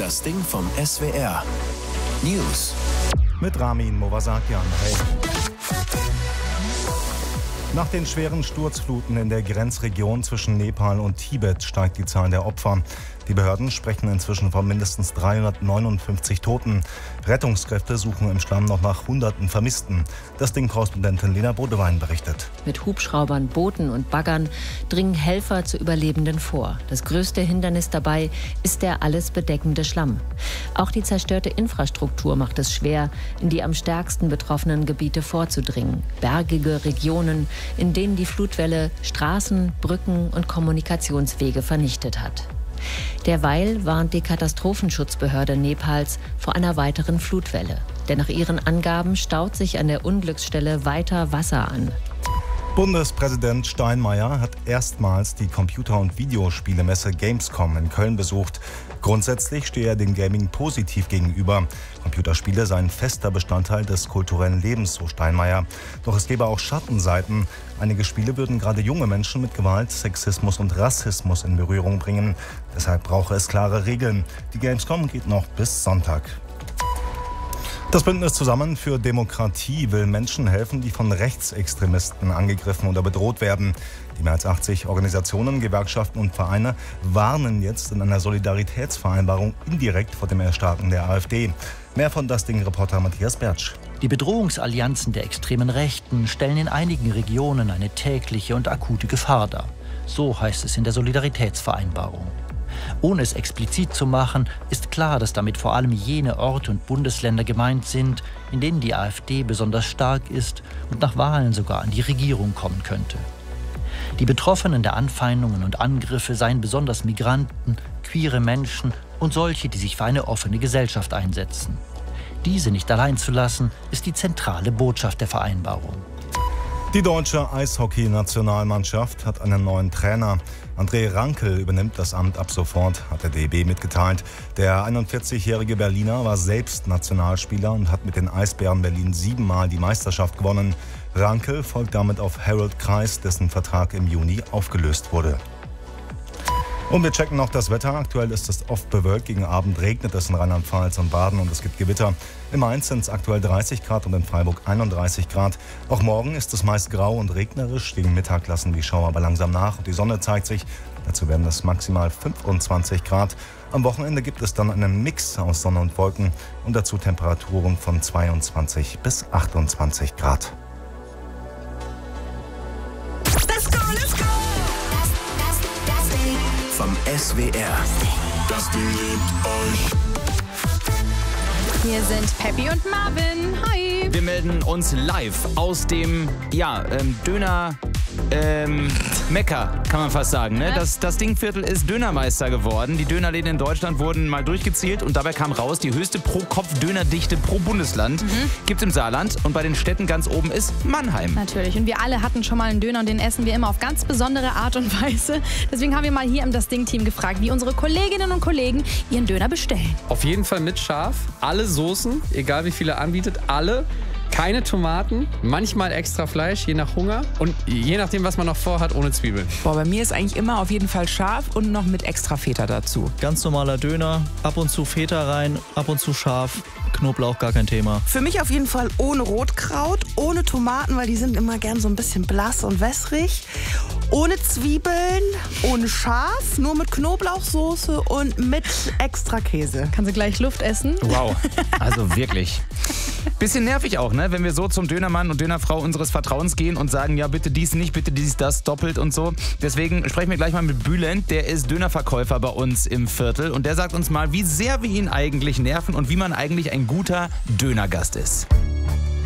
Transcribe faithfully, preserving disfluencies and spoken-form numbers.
Das Ding vom S W R. News. Mit Ramin Movasakian. Hey. Nach den schweren Sturzfluten in der Grenzregion zwischen Nepal und Tibet steigt die Zahl der Opfer. Die Behörden sprechen inzwischen von mindestens dreihundertneunundfünfzig Toten. Rettungskräfte suchen im Schlamm noch nach Hunderten Vermissten. Das Ding-Korrespondentin Lena Bodewein berichtet. Mit Hubschraubern, Booten und Baggern dringen Helfer zu Überlebenden vor. Das größte Hindernis dabei ist der alles bedeckende Schlamm. Auch die zerstörte Infrastruktur macht es schwer, in die am stärksten betroffenen Gebiete vorzudringen. Bergige Regionen, in denen die Flutwelle Straßen, Brücken und Kommunikationswege vernichtet hat. Derweil warnt die Katastrophenschutzbehörde Nepals vor einer weiteren Flutwelle. Denn nach ihren Angaben staut sich an der Unglücksstelle weiter Wasser an. Bundespräsident Steinmeier hat erstmals die Computer- und Videospielemesse Gamescom in Köln besucht. Grundsätzlich stehe er dem Gaming positiv gegenüber. Computerspiele seien fester Bestandteil des kulturellen Lebens, so Steinmeier. Doch es gäbe auch Schattenseiten. Einige Spiele würden gerade junge Menschen mit Gewalt, Sexismus und Rassismus in Berührung bringen. Deshalb brauche es klare Regeln. Die Gamescom geht noch bis Sonntag. Das Bündnis Zusammen für Demokratie will Menschen helfen, die von Rechtsextremisten angegriffen oder bedroht werden. Die mehr als achtzig Organisationen, Gewerkschaften und Vereine warnen jetzt in einer Solidaritätsvereinbarung indirekt vor dem Erstarken der AfD. Mehr von Das Ding-Reporter Matthias Bertsch. Die Bedrohungsallianzen der extremen Rechten stellen in einigen Regionen eine tägliche und akute Gefahr dar. So heißt es in der Solidaritätsvereinbarung. Ohne es explizit zu machen, ist klar, dass damit vor allem jene Orte und Bundesländer gemeint sind, in denen die AfD besonders stark ist und nach Wahlen sogar an die Regierung kommen könnte. Die Betroffenen der Anfeindungen und Angriffe seien besonders Migranten, queere Menschen und solche, die sich für eine offene Gesellschaft einsetzen. Diese nicht allein zu lassen, ist die zentrale Botschaft der Vereinbarung. Die deutsche Eishockey-Nationalmannschaft hat einen neuen Trainer. André Rankel übernimmt das Amt ab sofort, hat der D E B mitgeteilt. Der einundvierzigjährige Berliner war selbst Nationalspieler und hat mit den Eisbären Berlin siebenmal die Meisterschaft gewonnen. Rankel folgt damit auf Harold Kreis, dessen Vertrag im Juni aufgelöst wurde. Und wir checken noch das Wetter. Aktuell ist es oft bewölkt. Gegen Abend regnet es in Rheinland-Pfalz und Baden und es gibt Gewitter. In Mainz sind es aktuell dreißig Grad und in Freiburg einunddreißig Grad. Auch morgen ist es meist grau und regnerisch. Gegen Mittag lassen die Schauer aber langsam nach und die Sonne zeigt sich. Dazu werden es maximal fünfundzwanzig Grad. Am Wochenende gibt es dann einen Mix aus Sonne und Wolken und dazu Temperaturen von zweiundzwanzig bis achtundzwanzig Grad. Vom S W R. Das Ding liebt euch. Hier sind Peppy und Marvin. Hi. Wir melden uns live aus dem ja, ähm, Döner ähm, Mekka, kann man fast sagen. Ne? Das, das Dingviertel ist Dönermeister geworden. Die Dönerläden in Deutschland wurden mal durchgezählt und dabei kam raus, die höchste Pro-Kopf-Dönerdichte pro Bundesland mhm. gibt es im Saarland und bei den Städten ganz oben ist Mannheim. Natürlich und wir alle hatten schon mal einen Döner und den essen wir immer auf ganz besondere Art und Weise. Deswegen haben wir mal hier im Das Ding-Team gefragt, wie unsere Kolleginnen und Kollegen ihren Döner bestellen. Auf jeden Fall mit Schaf, alle Soßen, egal wie viele anbietet, alle. Keine Tomaten, manchmal extra Fleisch, je nach Hunger und je nachdem, was man noch vorhat, ohne Zwiebeln. Boah, bei mir ist eigentlich immer auf jeden Fall scharf und noch mit extra Feta dazu. Ganz normaler Döner, ab und zu Feta rein, ab und zu scharf, Knoblauch gar kein Thema. Für mich auf jeden Fall ohne Rotkraut, ohne Tomaten, weil die sind immer gern so ein bisschen blass und wässrig. Ohne Zwiebeln, ohne Schaf, nur mit Knoblauchsoße und mit extra Käse. Kannst du gleich Luft essen? Wow, also wirklich. Bisschen nervig auch, ne? Wenn wir so zum Dönermann und Dönerfrau unseres Vertrauens gehen und sagen, ja bitte dies nicht, bitte dies, das, doppelt und so. Deswegen sprechen wir gleich mal mit Bülent, der ist Dönerverkäufer bei uns im Viertel und der sagt uns mal, wie sehr wir ihn eigentlich nerven und wie man eigentlich ein guter Dönergast ist.